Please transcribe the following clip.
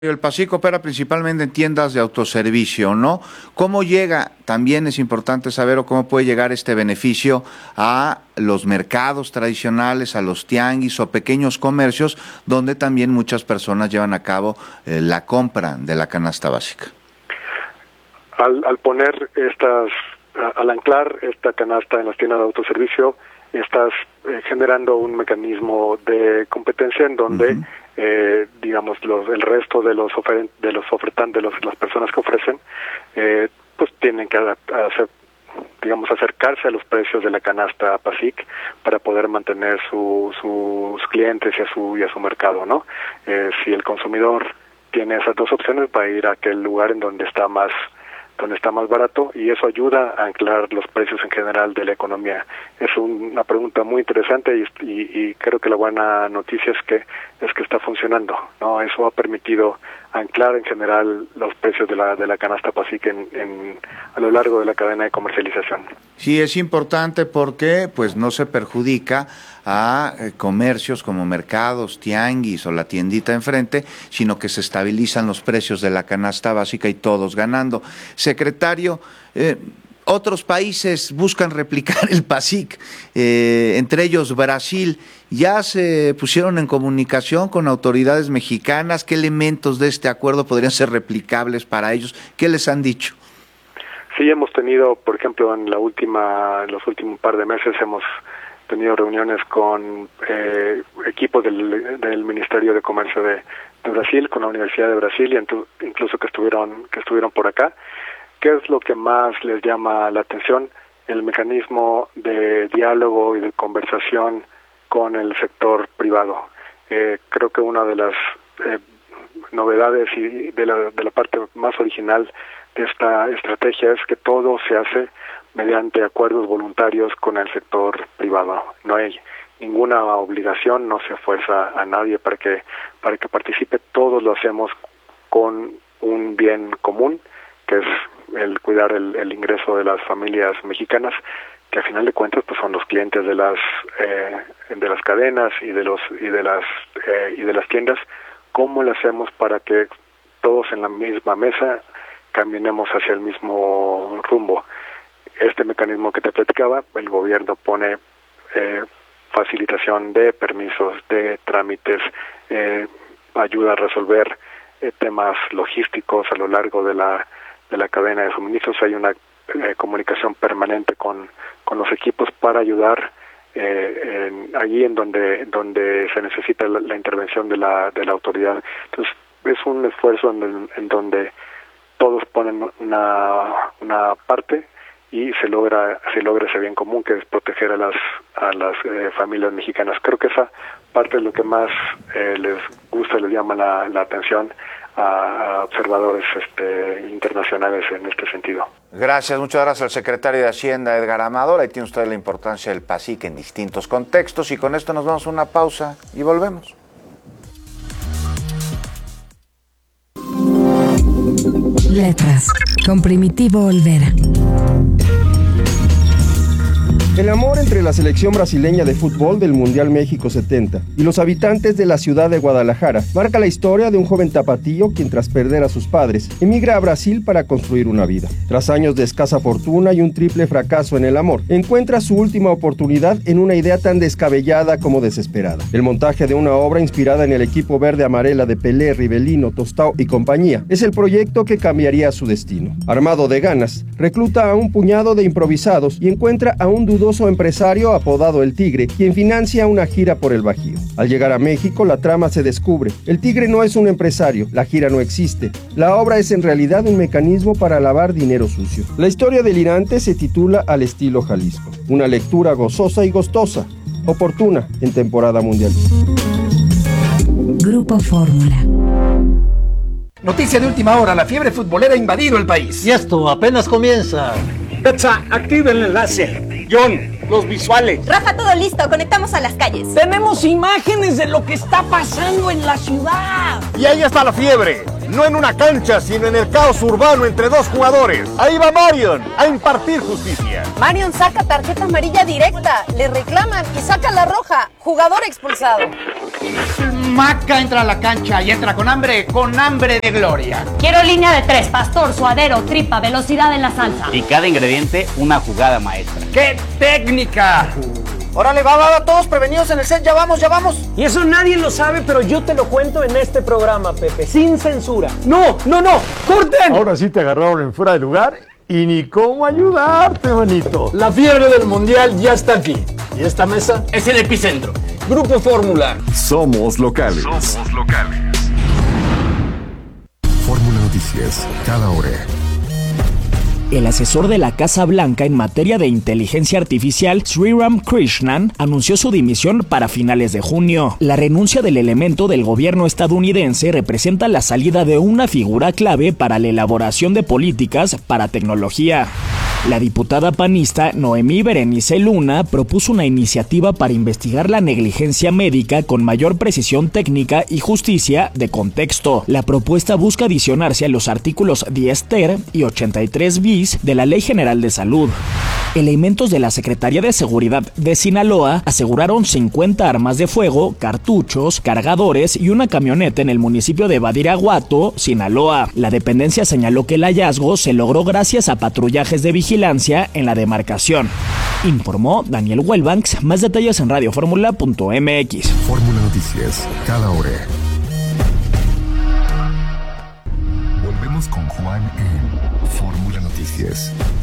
El PASIC opera principalmente en tiendas de autoservicio, ¿no? ¿Cómo llega? También es importante saber o cómo puede llegar este beneficio a los mercados tradicionales, a los tianguis o pequeños comercios, donde también muchas personas llevan a cabo la compra de la canasta básica. Al poner al anclar esta canasta en las tiendas de autoservicio, estás generando un mecanismo de competencia en donde digamos el resto de los ofertantes, las personas que ofrecen, pues tienen que acercarse a los precios de la canasta PASIC para poder mantener sus clientes y a su mercado, ¿no? Si el consumidor tiene esas dos opciones, va a ir a aquel lugar en donde está más barato, y eso ayuda a anclar los precios en general de la economía. Es una pregunta muy interesante y creo que la buena noticia es que está funcionando, ¿no? Eso ha permitido anclar en general los precios de la canasta PASIC a lo largo de la cadena de comercialización. Sí, es importante porque pues no se perjudica a comercios como mercados, tianguis o la tiendita enfrente, sino que se estabilizan los precios de la canasta básica y todos ganando. Secretario, otros países buscan replicar el PASIC, entre ellos Brasil. ¿Ya se pusieron en comunicación con autoridades mexicanas? ¿Qué elementos de este acuerdo podrían ser replicables para ellos? ¿Qué les han dicho? Sí, hemos tenido, por ejemplo, en los últimos par de meses hemos tenido reuniones con equipos del Ministerio de Comercio de Brasil, con la Universidad de Brasil, y incluso que estuvieron por acá. ¿Qué es lo que más les llama la atención? El mecanismo de diálogo y de conversación con el sector privado. Creo que una de las novedades y de la parte más original de esta estrategia es que todo se hace mediante acuerdos voluntarios con el sector privado. No hay ninguna obligación, no se fuerza a nadie para que participe. Todos lo hacemos con un bien común, que es el cuidar el ingreso de las familias mexicanas, que a final de cuentas pues son los clientes de las cadenas y de las tiendas. ¿Cómo lo hacemos para que todos en la misma mesa caminemos hacia el mismo rumbo? Este mecanismo que te platicaba, el gobierno pone facilitación de permisos, de trámites, ayuda a resolver temas logísticos a lo largo de la cadena de suministros. Hay una comunicación permanente con los equipos para ayudar allí en donde se necesita la intervención de la autoridad. Entonces es un esfuerzo en donde todos ponen una parte y se logra ese bien común, que es proteger a las familias mexicanas. Creo que esa parte es lo que más les gusta, les llama la atención a observadores internacionales en este sentido. Gracias, muchas gracias al secretario de Hacienda, Edgar Amador. Ahí tiene usted la importancia del PASIC en distintos contextos, y con esto nos vamos a una pausa y volvemos. Letras, con Primitivo Olvera. El amor entre la selección brasileña de fútbol del Mundial México 70 y los habitantes de la ciudad de Guadalajara marca la historia de un joven tapatío quien, tras perder a sus padres, emigra a Brasil para construir una vida. Tras años de escasa fortuna y un triple fracaso en el amor, encuentra su última oportunidad en una idea tan descabellada como desesperada: el montaje de una obra inspirada en el equipo verde-amarela de Pelé, Rivelino, Tostao y compañía. Es el proyecto que cambiaría su destino. Armado de ganas, recluta a un puñado de improvisados y encuentra a un dudoso empresario apodado El Tigre, quien financia una gira por el Bajío. Al llegar a México, la trama se descubre. El Tigre no es un empresario, la gira no existe. La obra es en realidad un mecanismo para lavar dinero sucio. La historia delirante se titula Al estilo Jalisco. Una lectura gozosa y gustosa, oportuna en temporada mundial. Grupo Fórmula. Noticia de última hora: la fiebre futbolera ha invadido el país. Y esto apenas comienza. Petsa, activa el enlace. John, los visuales. Rafa, todo listo, conectamos a las calles. Tenemos imágenes de lo que está pasando en la ciudad. Y ahí está la fiebre, no en una cancha, sino en el caos urbano entre dos jugadores. Ahí va Marion a impartir justicia. Marion saca tarjeta amarilla directa, le reclaman y saca la roja. Jugador expulsado. Maca entra a la cancha y entra con hambre de gloria. Quiero línea de 3, pastor, suadero, tripa, velocidad en la salsa. Y cada ingrediente una jugada maestra. ¡Qué técnica! Órale, va, todos prevenidos en el set, ya vamos. Y eso nadie lo sabe, pero yo te lo cuento en este programa, Pepe, sin censura. ¡No! ¡Corten! Ahora sí te agarraron en fuera de lugar y ni cómo ayudarte, manito. La fiebre del mundial ya está aquí. Y esta mesa es el epicentro. Grupo Fórmula. Somos locales. Fórmula Noticias, cada hora. El asesor de la Casa Blanca en materia de inteligencia artificial, Sriram Krishnan, anunció su dimisión para finales de junio. La renuncia del elemento del gobierno estadounidense representa la salida de una figura clave para la elaboración de políticas para tecnología. La diputada panista Noemí Berenice Luna propuso una iniciativa para investigar la negligencia médica con mayor precisión técnica y justicia de contexto. La propuesta busca adicionarse a los artículos 10 ter y 83 bis de la Ley General de Salud. Elementos de la Secretaría de Seguridad de Sinaloa aseguraron 50 armas de fuego, cartuchos, cargadores y una camioneta en el municipio de Badiraguato, Sinaloa. La dependencia señaló que el hallazgo se logró gracias a patrullajes de vigilancia en la demarcación. Informó Daniel Wellbanks. Más detalles en radioformula.mx. Fórmula Noticias, cada hora. Volvemos con Juan en Fórmula Noticias.